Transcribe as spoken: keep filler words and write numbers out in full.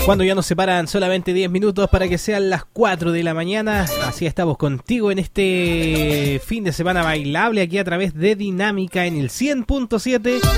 Cuando ya nos separan solamente diez minutos para que sean las cuatro de la mañana. Así estamos contigo en este fin de semana bailable aquí a través de Dinámica en el cien punto siete